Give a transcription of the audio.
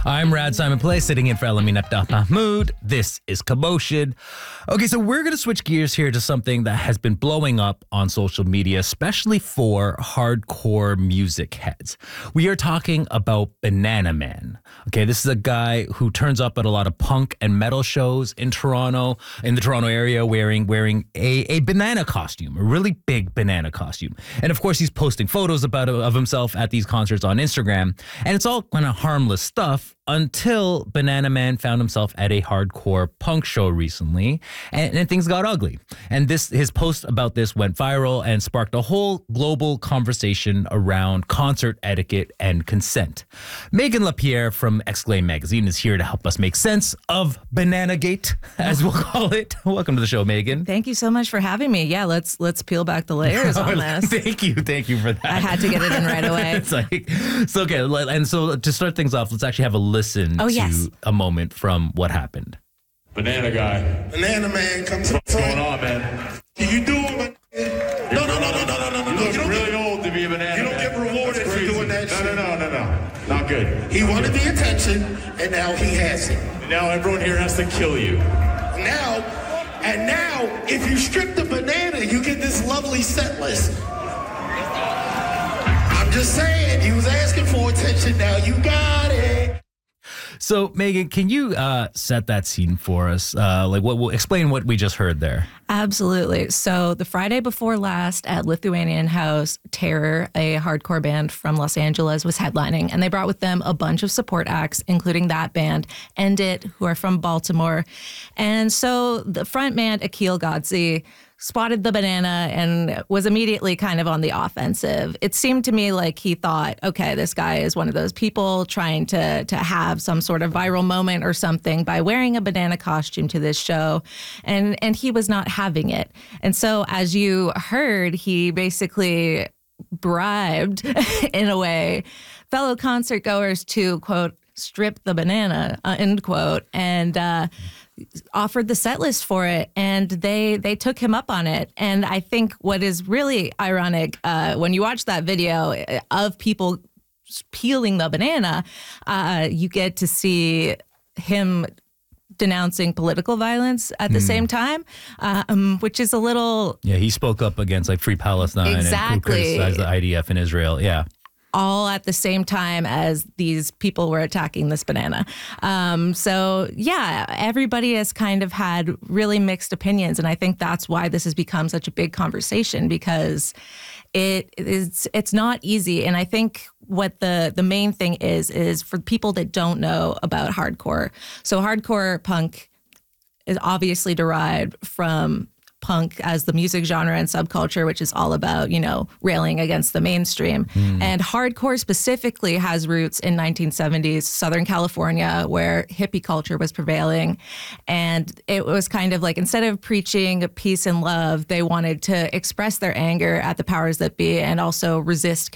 I'm Rad Simon Play, sitting in for Elamin Abdal Mahmoud. This is Commotion. Okay, so we're going to switch gears here to something that has been blowing up on social media, especially for hardcore music heads. We are talking about Banana Man. Okay, this is a guy who turns up at a lot of punk and metal shows in Toronto, in the Toronto area, wearing a banana costume, a really big banana costume. And of course, he's posting photos of himself at these concerts on Instagram. And it's all kind of harmless stuff until Banana Man found himself at a hardcore punk show recently, and things got ugly. And his post about this went viral and sparked a whole global conversation around concert etiquette and consent. Megan LaPierre from Exclaim Magazine is here to help us make sense of Banana Gate, as we'll call it. Welcome to the show, Megan. Thank you so much for having me. Yeah, let's peel back the layers on this. Thank you for that. I had to get it in right away. It's like, so okay, and so to start things off, let's actually have a listen to a moment from what happened. Banana guy. Banana Man comes What's going on, man? You do it. No. You look really old to be a banana. You don't get rewarded for doing that shit. No. Not good. He wanted the attention, and now he has it. Now everyone here has to kill you. Now, if you strip the banana, you get this lovely set list. I'm just saying, he was asking for attention. Now you got it. So, Megan, can you set that scene for us? Explain what we just heard there. Absolutely. So the Friday before last at Lithuanian House, Terror, a hardcore band from Los Angeles, was headlining, and they brought with them a bunch of support acts, including that band, End It, who are from Baltimore. And so the frontman, Akil Godzi, spotted the banana and was immediately kind of on the offensive. It seemed to me like he thought, okay, this guy is one of those people trying to have some sort of viral moment or something by wearing a banana costume to this show. And he was not having it. And so as you heard, he basically bribed, in a way, fellow concert goers to, quote, strip the banana, end quote, and offered the set list for it, and they took him up on it. And I think what is really ironic when you watch that video of people peeling the banana, you get to see him denouncing political violence at the same time, which is a little... Yeah, he spoke up against Free Palestine and criticized the IDF in Israel. Yeah. All at the same time as these people were attacking this banana. So yeah, everybody has kind of had really mixed opinions. And I think that's why this has become such a big conversation, because it's not easy. And I think what the main thing is for people that don't know about hardcore. So hardcore punk is obviously derived from punk as the music genre and subculture, which is all about, railing against the mainstream. And hardcore specifically has roots in 1970s Southern California, where hippie culture was prevailing. And it was kind of like, instead of preaching peace and love, they wanted to express their anger at the powers that be and also resist